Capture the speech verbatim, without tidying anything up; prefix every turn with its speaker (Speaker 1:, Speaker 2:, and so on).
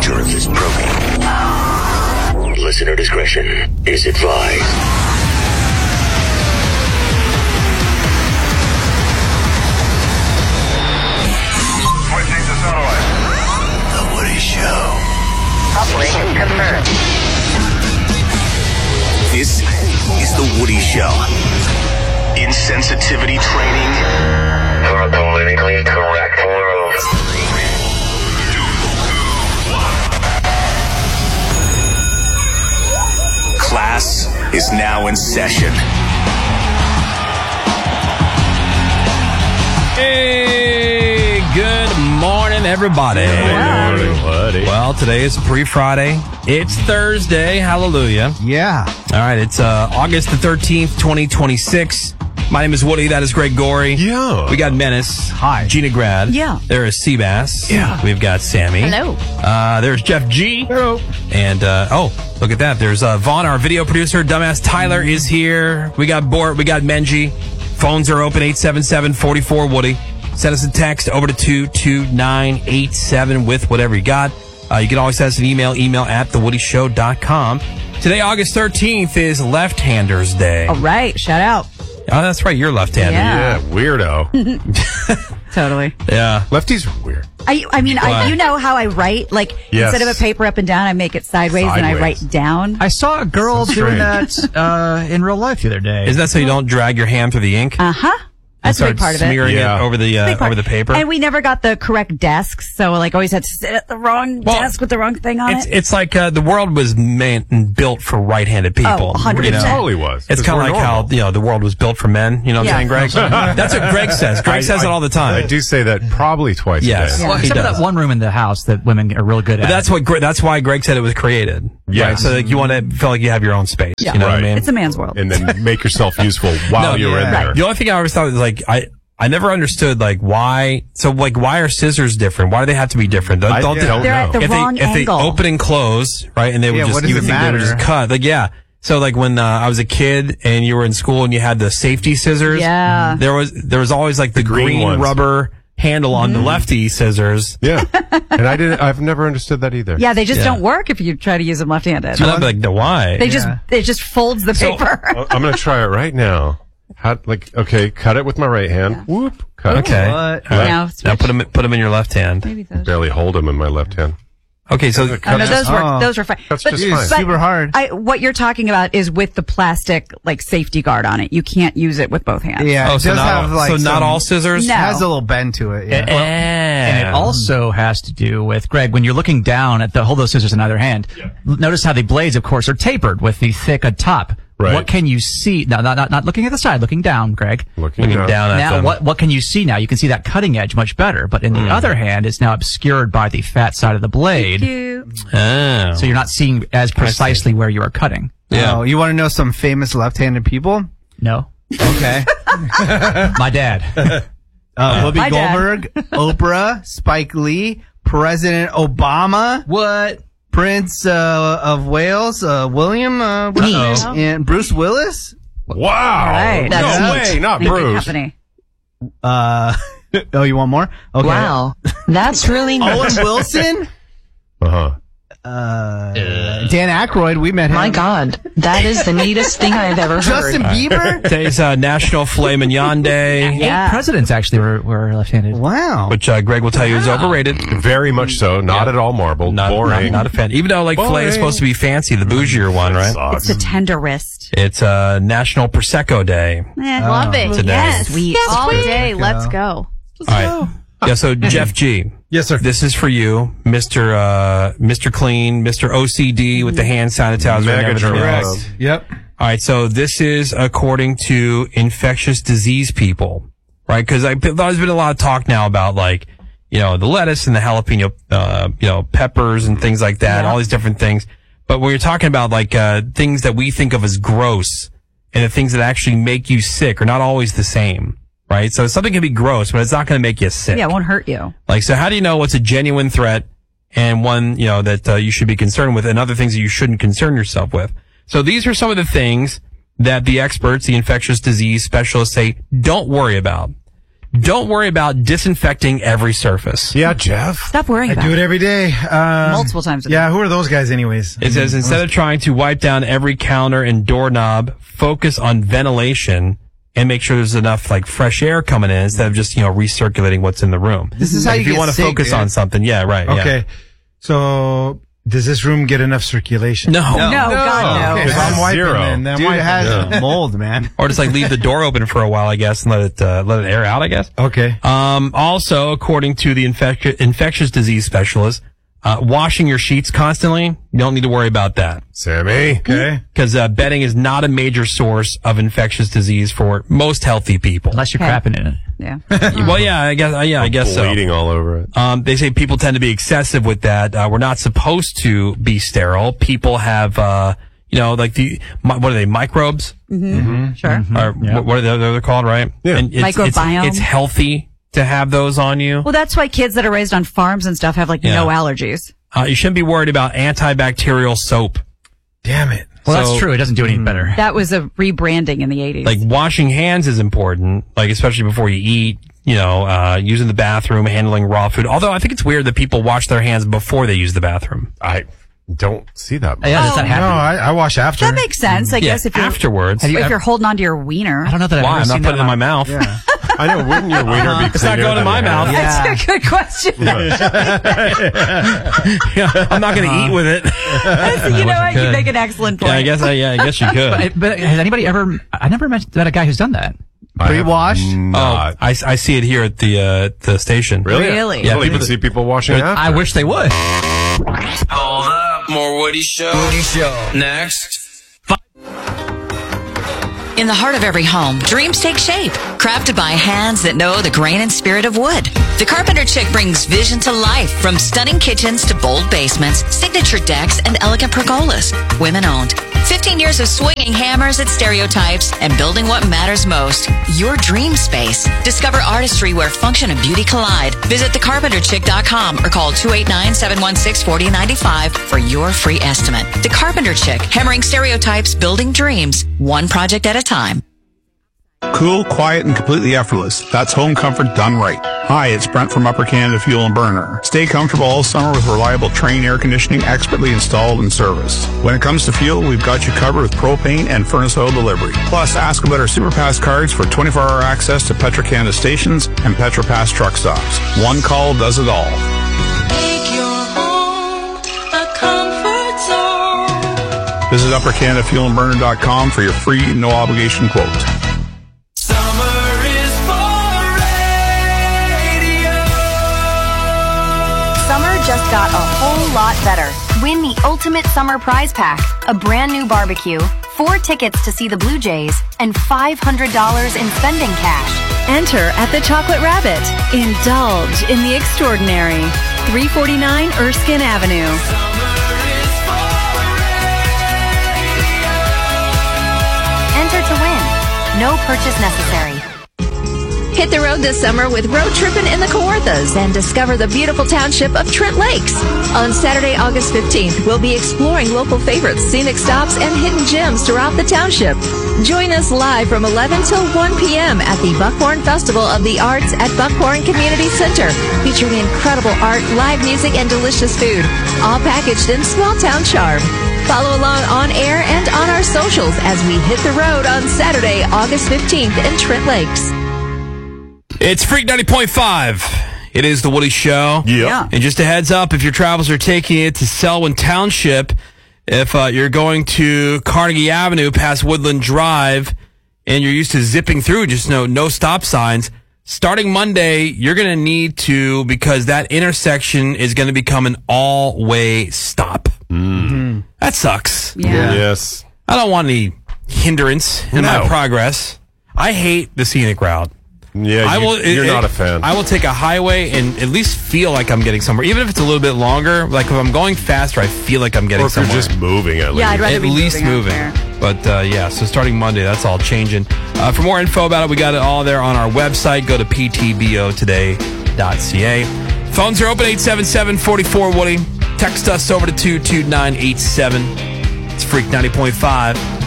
Speaker 1: nature of this program. Listener discretion is advised.
Speaker 2: Switching to satellite.
Speaker 1: The Woody Show.
Speaker 3: Operation confirmed.
Speaker 1: This is The Woody Show. Insensitivity training for a politically correct world. Class is now in session.
Speaker 4: Hey, good morning, everybody.
Speaker 5: Good morning, buddy.
Speaker 4: Well, today is pre-Friday. It's Thursday. Hallelujah.
Speaker 5: Yeah.
Speaker 4: All right, it's uh, August the thirteenth, twenty twenty-six. My name is Woody. That is Greg Gorey.
Speaker 5: Yeah.
Speaker 4: We got Menace.
Speaker 5: Hi.
Speaker 4: Gina Grad.
Speaker 6: Yeah.
Speaker 4: There is Seabass.
Speaker 5: Yeah.
Speaker 4: We've got Sammy.
Speaker 6: Hello.
Speaker 4: Uh, there's Jeff G.
Speaker 5: Hello.
Speaker 4: And, uh, oh, look at that. There's uh, Vaughn, our video producer. Dumbass Tyler is here. We got Bort. We got Menji. Phones are open, eight seven seven, four four, Woody. Send us a text over to two two nine eight seven with whatever you got. Uh, you can always send us an email, email at the woody show dot com. Today, August thirteenth, is Left-Handers Day.
Speaker 6: All right. Shout out.
Speaker 4: Oh, that's right. You're left-handed.
Speaker 6: Yeah.
Speaker 5: Yeah, weirdo.
Speaker 6: Totally.
Speaker 4: Yeah.
Speaker 5: Lefties are weird.
Speaker 6: I, I mean,
Speaker 4: Why?
Speaker 6: I, you know how I write? Like,
Speaker 5: Yes.
Speaker 6: instead of a paper up and down, I make it sideways, and I
Speaker 5: Sideways.
Speaker 6: write down.
Speaker 7: I saw a girl
Speaker 5: So
Speaker 7: doing
Speaker 5: strange.
Speaker 7: that uh, in real life the other day.
Speaker 4: Isn't that so you don't drag your hand through the ink?
Speaker 6: Uh-huh. That's a
Speaker 4: and
Speaker 6: big
Speaker 4: start
Speaker 6: part of it.
Speaker 4: smearing
Speaker 5: Yeah.
Speaker 4: it over the, uh,
Speaker 6: Big part.
Speaker 4: over the paper?
Speaker 6: And we never got the correct desks, so like always had to sit at the wrong
Speaker 4: Well,
Speaker 6: desk with the wrong thing on
Speaker 4: It's
Speaker 6: it.
Speaker 4: it's like uh, the world was made and built for right-handed people.
Speaker 6: Oh, one hundred
Speaker 4: you know?
Speaker 6: percent.
Speaker 5: It totally was.
Speaker 4: It's
Speaker 5: Because
Speaker 4: kind of
Speaker 5: we're
Speaker 4: like
Speaker 5: normal.
Speaker 4: how you know the world was built for men. You know what
Speaker 6: Yeah.
Speaker 4: I'm saying, Greg? That's what Greg says. Greg
Speaker 5: I-
Speaker 4: says
Speaker 5: I-
Speaker 4: it all the time.
Speaker 5: I do say that probably twice
Speaker 4: Yes.
Speaker 5: a day.
Speaker 7: well,
Speaker 4: he
Speaker 7: except for
Speaker 4: does.
Speaker 7: that one room in the house that women are real good
Speaker 4: But
Speaker 7: at.
Speaker 4: that's what Gre- that's why Greg said it was created.
Speaker 5: Yes.
Speaker 4: Right? So like you want to feel like you have your own space.
Speaker 6: Yeah.
Speaker 4: You know what I
Speaker 5: Right.
Speaker 4: mean?
Speaker 6: It's a man's world.
Speaker 5: And then make yourself useful while
Speaker 4: No,
Speaker 5: you're in
Speaker 7: yeah.
Speaker 5: there.
Speaker 4: The only thing I always thought was like I. I never understood like why. So like why are scissors different? Why do they have to be different? Don't,
Speaker 5: I
Speaker 4: don't they-
Speaker 5: don't
Speaker 6: They're
Speaker 5: know.
Speaker 6: at the
Speaker 4: if
Speaker 6: wrong
Speaker 4: they if
Speaker 6: angle.
Speaker 4: they open and close, right, and they would
Speaker 7: Yeah,
Speaker 4: just
Speaker 7: what does
Speaker 4: you would
Speaker 7: it
Speaker 4: think they would
Speaker 7: matter?
Speaker 4: just cut. Like yeah. So like when uh, I was a kid and you were in school and you had the safety scissors,
Speaker 6: Yeah.
Speaker 4: there was there was always like the,
Speaker 5: green
Speaker 4: green,
Speaker 5: ones.
Speaker 4: rubber handle on
Speaker 6: Mm-hmm.
Speaker 4: the lefty scissors.
Speaker 5: Yeah. And I didn't, I've never understood that either.
Speaker 6: Yeah, they just
Speaker 4: Yeah.
Speaker 6: don't work if you try to use them left-handed.
Speaker 4: And I'd be like, no, why?
Speaker 6: They just
Speaker 7: Yeah.
Speaker 6: it just folds the paper.
Speaker 5: I- I'm going to try it right now. How, like, okay, cut it with my right hand. Whoop. Cut
Speaker 4: okay.
Speaker 5: it.
Speaker 4: All
Speaker 7: What?
Speaker 4: right.
Speaker 6: Now
Speaker 4: Now
Speaker 6: switch.
Speaker 4: put them put them in your left hand.
Speaker 6: Maybe those.
Speaker 5: Barely hold them in my left hand.
Speaker 4: Okay, so
Speaker 6: Oh, no, those were
Speaker 7: Oh.
Speaker 6: those were fine.
Speaker 5: That's
Speaker 6: but,
Speaker 5: just fine.
Speaker 6: but
Speaker 7: Super hard.
Speaker 6: I, what you're talking about is with the plastic like safety guard on it. You can't use it with both hands.
Speaker 7: Yeah,
Speaker 4: oh,
Speaker 7: it
Speaker 4: so
Speaker 7: does
Speaker 4: not
Speaker 7: have like
Speaker 4: so not
Speaker 7: some-
Speaker 4: all scissors.
Speaker 6: No.
Speaker 7: It has a little bend to it. Yeah.
Speaker 4: And
Speaker 7: And it also has to do with, Greg, when you're looking down at the, hold those scissors in either hand, l- notice how the blades, of course, are tapered with the thick at top.
Speaker 5: Right.
Speaker 7: What can you see? No, not, not, not looking at the side, looking down, Greg.
Speaker 5: Looking,
Speaker 4: looking
Speaker 5: down.
Speaker 4: down at
Speaker 7: Now,
Speaker 4: them.
Speaker 7: what, what can you see now? You can see that cutting edge much better. But in the other hand, it's now obscured by the fat side of the blade.
Speaker 6: Cute.
Speaker 4: Oh.
Speaker 7: So you're not seeing as precisely where you are cutting.
Speaker 4: Yeah.
Speaker 8: Oh, you want to know some famous left-handed people?
Speaker 7: No.
Speaker 8: Okay.
Speaker 7: My dad.
Speaker 8: Uh, Whoopi
Speaker 6: My dad.
Speaker 8: Goldberg, Oprah, Spike Lee, President Obama,
Speaker 7: What?
Speaker 8: Prince uh, of Wales, uh, William, uh,
Speaker 6: Uh-oh.
Speaker 8: and Bruce Willis.
Speaker 5: Wow.
Speaker 6: Right.
Speaker 5: No
Speaker 6: That's-
Speaker 5: way, not
Speaker 6: Make it
Speaker 5: Bruce.
Speaker 6: company.
Speaker 8: Uh, oh, you want more? Okay.
Speaker 3: Wow. That's really
Speaker 8: Owen
Speaker 3: nice.
Speaker 8: Wilson,
Speaker 5: Uh-huh.
Speaker 8: uh, Dan Aykroyd. We met him.
Speaker 3: My God. That is the neatest thing I've ever heard.
Speaker 8: Justin Bieber.
Speaker 4: Today's uh, National Filet Mignon Day,
Speaker 6: Yeah.
Speaker 7: Presidents actually were, were left-handed.
Speaker 8: Wow.
Speaker 4: which uh, Greg will tell you is overrated.
Speaker 5: Very much so. Not
Speaker 4: Yeah.
Speaker 5: at all marbled.
Speaker 4: Not, not,
Speaker 5: Boring.
Speaker 4: not a fan. Even though like filet
Speaker 5: Boring.
Speaker 4: is supposed to be fancy, the bougier one, right?
Speaker 5: Sucks.
Speaker 6: It's the tender wrist.
Speaker 4: It's uh, National Prosecco Day.
Speaker 9: Love it.
Speaker 4: Today.
Speaker 9: Yes.
Speaker 6: Sweet.
Speaker 9: All day. Let's go.
Speaker 4: All right. Yeah. So Jeff G.
Speaker 8: Yes, sir.
Speaker 4: This is for you, Mister Uh, Mister Clean, Mister O C D with the hand sanitizer. and
Speaker 5: Mega
Speaker 4: everything
Speaker 5: germ.
Speaker 4: else.
Speaker 8: Yep.
Speaker 4: All right, so this is according to infectious disease people, right? Because there's been a lot of talk now about like, you know, the lettuce and the jalapeno, uh, you know, peppers and things like that,
Speaker 6: Yeah.
Speaker 4: all these different things. But when you're talking about like uh, things that we think of as gross and the things that actually make you sick are not always the same, right? So something can be gross, but it's not going to make you sick.
Speaker 6: Yeah, it won't hurt you.
Speaker 4: Like, so how do you know what's a genuine threat and one, you know, that uh, you should be concerned with and other things that you shouldn't concern yourself with? So these are some of the things that the experts, the infectious disease specialists say, don't worry about. don't worry about disinfecting every surface.
Speaker 5: Yeah, Jeff.
Speaker 6: Stop worrying
Speaker 10: I
Speaker 6: about
Speaker 10: do it
Speaker 6: it.
Speaker 10: every day. Um,
Speaker 6: Multiple times a day.
Speaker 10: Yeah, who are those guys anyways?
Speaker 4: It says instead of trying to wipe down every counter and doorknob, focus on ventilation and make sure there's enough like fresh air coming in instead of just, you know, recirculating what's in the room.
Speaker 10: This is how
Speaker 4: Like,
Speaker 10: you
Speaker 4: if you
Speaker 10: get
Speaker 4: want to
Speaker 10: sick,
Speaker 4: focus
Speaker 10: dude.
Speaker 4: on something. Yeah, right. yeah.
Speaker 10: Okay. So, does this room get enough circulation?
Speaker 4: No.
Speaker 6: No, God, no.
Speaker 10: Okay, so I'm wiping
Speaker 5: Zero.
Speaker 10: then. then
Speaker 8: Dude,
Speaker 10: why-
Speaker 8: it has
Speaker 5: Yeah.
Speaker 8: mold, man.
Speaker 4: Or just like leave the door open for a while, I guess, and let it uh, let it air out, I guess.
Speaker 10: Okay.
Speaker 4: Um, also, according to the infec- infectious disease specialist, uh, washing your sheets constantly, you don't need to worry about that.
Speaker 5: Sammy.
Speaker 10: Okay.
Speaker 4: Because uh, bedding is not a major source of infectious disease for most healthy people.
Speaker 7: Unless you're
Speaker 6: Okay.
Speaker 7: crapping in it.
Speaker 6: Yeah.
Speaker 4: Well, yeah, I guess, uh, yeah, I guess so.
Speaker 5: Bleeding all over it.
Speaker 4: Um, they say people tend to be excessive with that. Uh, we're not supposed to be sterile. People have, uh, you know, like the, mi- what are they, microbes?
Speaker 6: Sure.
Speaker 4: Or what what are they, they're called, right?
Speaker 5: Yeah.
Speaker 4: And it's,
Speaker 6: Microbiome.
Speaker 4: It's, it's healthy to have those on you.
Speaker 6: Well, that's why kids that are raised on farms and stuff have like
Speaker 4: Yeah.
Speaker 6: no allergies.
Speaker 4: Uh, you shouldn't be worried about antibacterial soap.
Speaker 10: Damn it.
Speaker 7: Well,
Speaker 4: So-
Speaker 7: that's true. It doesn't do any better.
Speaker 6: That was a rebranding in the eighties.
Speaker 4: Like washing hands is important, like especially before you eat, you know, uh, using the bathroom, handling raw food. Although I think it's weird that people wash their hands before they use the bathroom.
Speaker 5: I don't see that much.
Speaker 7: Yeah, does that
Speaker 10: No,
Speaker 7: happen?
Speaker 10: I, I wash after.
Speaker 6: that makes sense, I
Speaker 4: Yeah,
Speaker 6: guess, if you're,
Speaker 4: afterwards.
Speaker 7: Have you
Speaker 6: if
Speaker 7: ever-
Speaker 6: you're holding on to your wiener.
Speaker 7: I don't know that I've
Speaker 4: Why?
Speaker 7: ever
Speaker 4: I'm not
Speaker 7: seen
Speaker 4: putting it
Speaker 7: that
Speaker 4: in my
Speaker 7: on-
Speaker 4: mouth.
Speaker 10: Yeah.
Speaker 5: I know. Wouldn't your wiener be
Speaker 4: It's not
Speaker 5: cleaner
Speaker 4: going in
Speaker 5: than
Speaker 4: my
Speaker 5: your
Speaker 4: mouth.
Speaker 5: hand?
Speaker 6: That's a good question.
Speaker 4: Yeah, I'm not going to eat with it.
Speaker 6: you know what?
Speaker 7: could.
Speaker 6: You make an excellent point.
Speaker 4: Yeah, I guess I, yeah, I guess you could.
Speaker 7: But, but has anybody ever? I never met, met a guy who's done that.
Speaker 5: I have
Speaker 8: Pre-washed?
Speaker 4: Oh,
Speaker 5: not.
Speaker 4: I, I see it here at the uh, the station.
Speaker 5: Really?
Speaker 6: Really?
Speaker 5: I don't
Speaker 4: Yeah,
Speaker 5: even see people washing after.
Speaker 7: I wish they would.
Speaker 11: Hold up, more Woody Show. Woody Show. Next.
Speaker 12: In the heart of every home, dreams take shape, crafted by hands that know the grain and spirit of wood. The Carpenter Chick brings vision to life, from stunning kitchens to bold basements, signature decks, and elegant pergolas. Women owned. fifteen years of swinging hammers at stereotypes and building what matters most, your dream space. Discover artistry where function and beauty collide. Visit the carpenter chick dot com or call two eight nine, seven one six, four zero nine five for your free estimate. The Carpenter Chick, hammering stereotypes, building dreams, one project at a time.
Speaker 13: Cool, quiet, and completely effortless. That's home comfort done right. Hi, it's Brent from Upper Canada Fuel and Burner. Stay comfortable all summer with reliable Trane air conditioning expertly installed and serviced. When it comes to fuel, we've got you covered with propane and furnace oil delivery. Plus, ask about our SuperPass cards for twenty-four hour access to Petro-Canada stations and PetroPass truck stops. One call does it all.
Speaker 14: Make your home a comfort zone.
Speaker 13: Visit upper canada fuel and burner dot com for your free, no obligation quote.
Speaker 15: Summer just got a whole lot better. Win the Ultimate Summer Prize Pack, a brand new barbecue, four tickets to see the Blue Jays, and five hundred dollars in spending cash.
Speaker 16: Enter at the Chocolate Rabbit. Indulge in the extraordinary. three forty-nine Erskine Avenue.
Speaker 15: Enter to win. No purchase necessary.
Speaker 9: Hit the road this summer with Road Trippin' in the Kawarthas and discover the beautiful township of Trent Lakes. On Saturday, August fifteenth, we'll be exploring local favorites, scenic stops, and hidden gems throughout the township. Join us live from eleven till one p.m. at the Buckhorn Festival of the Arts at Buckhorn Community Center, featuring incredible art, live music, and delicious food, all packaged in small town charm. Follow along on air and on our socials as we hit the road on Saturday, August fifteenth in Trent Lakes.
Speaker 4: It's Freak ninety point five. It is the Woody Show.
Speaker 5: Yeah.
Speaker 4: And just a heads up, if your travels are taking it to Selwyn Township, if uh, you're going to Carnegie Avenue past Woodland Drive and you're used to zipping through, just no no stop signs, starting Monday, you're going to need to, because that intersection is going to become an all-way stop.
Speaker 5: Mm-hmm.
Speaker 4: That sucks.
Speaker 6: Yeah.
Speaker 5: Yes.
Speaker 4: I don't want any hindrance in
Speaker 5: No.
Speaker 4: my progress. I hate the scenic route.
Speaker 5: Yeah,
Speaker 4: I
Speaker 5: you,
Speaker 4: will,
Speaker 5: you're
Speaker 4: it-
Speaker 5: not
Speaker 4: it-
Speaker 5: a fan.
Speaker 4: I will take a highway and at least feel like I'm getting somewhere, even if it's a little bit longer. Like if I'm going faster, I feel like I'm getting
Speaker 5: or if you're
Speaker 4: somewhere.
Speaker 5: just moving at least.
Speaker 6: Yeah, I'd rather
Speaker 4: At
Speaker 6: be
Speaker 4: least
Speaker 6: moving.
Speaker 4: moving.
Speaker 6: out there.
Speaker 4: But uh, yeah, so starting Monday, that's all changing. Uh, for more info about it, we got it all there on our website. Go to p t b o today dot c a. Phones are open, eight seven seven, four four, Woody. Text us over to two two nine eight seven. It's Freak ninety point five.